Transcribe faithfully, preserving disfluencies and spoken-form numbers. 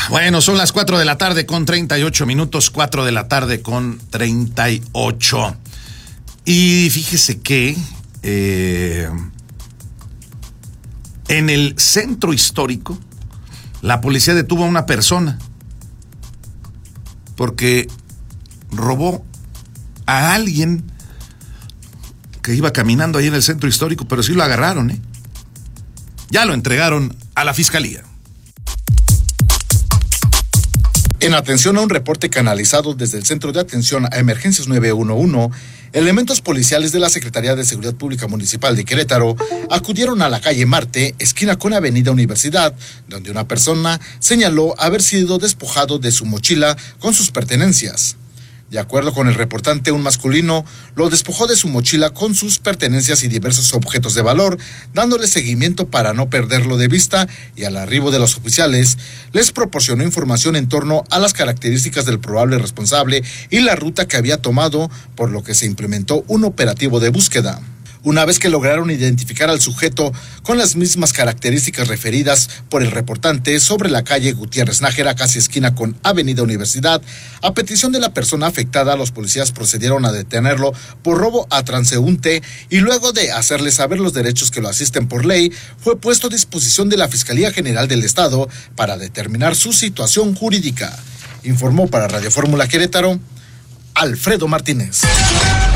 Bueno, son las cuatro de la tarde con treinta y ocho minutos, cuatro de la tarde con treinta y ocho. Y fíjese que eh, en el centro histórico, la policía detuvo a una persona porque robó a alguien que iba caminando ahí en el centro histórico, pero sí lo agarraron, ¿eh? Ya lo entregaron a la fiscalía. En atención a un reporte canalizado desde el Centro de Atención a Emergencias nueve uno uno, elementos policiales de la Secretaría de Seguridad Pública Municipal de Querétaro acudieron a la calle Marte, esquina con Avenida Universidad, donde una persona señaló haber sido despojado de su mochila con sus pertenencias. De acuerdo con el reportante, un masculino lo despojó de su mochila con sus pertenencias y diversos objetos de valor, dándole seguimiento para no perderlo de vista, y al arribo de los oficiales les proporcionó información en torno a las características del probable responsable y la ruta que había tomado, por lo que se implementó un operativo de búsqueda. Una vez que lograron identificar al sujeto con las mismas características referidas por el reportante sobre la calle Gutiérrez Nájera, casi esquina con Avenida Universidad, a petición de la persona afectada, los policías procedieron a detenerlo por robo a transeúnte y luego de hacerle saber los derechos que lo asisten por ley, fue puesto a disposición de la Fiscalía General del Estado para determinar su situación jurídica. Informó para Radio Fórmula Querétaro, Alfredo Martínez.